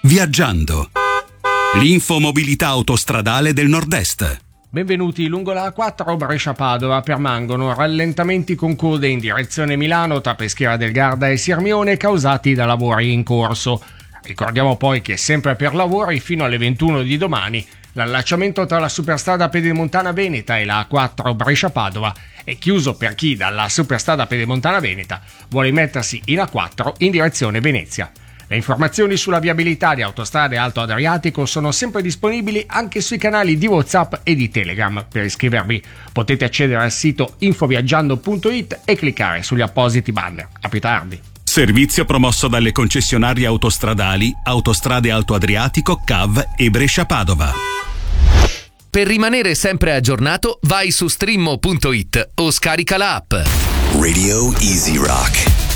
Viaggiando. L'infomobilità autostradale del Nord-Est. Benvenuti. Lungo la A4 Brescia-Padova permangono rallentamenti con code in direzione Milano tra Peschiera del Garda e Sirmione causati da lavori in corso. Ricordiamo poi che sempre per lavori fino alle 21 di domani l'allacciamento tra la superstrada pedemontana veneta e la A4 Brescia-Padova è chiuso per chi dalla superstrada pedemontana veneta vuole mettersi in A4 in direzione Venezia. Le informazioni sulla viabilità di Autostrade Alto Adriatico sono sempre disponibili anche sui canali di WhatsApp e di Telegram. Per iscrivervi potete accedere al sito infoviaggiando.it e cliccare sugli appositi banner. A più tardi. Servizio promosso dalle concessionarie autostradali Autostrade Alto Adriatico, CAV e Brescia-Padova. Per rimanere sempre aggiornato, vai su streammo.it o scarica la app. Radio Easy Rock.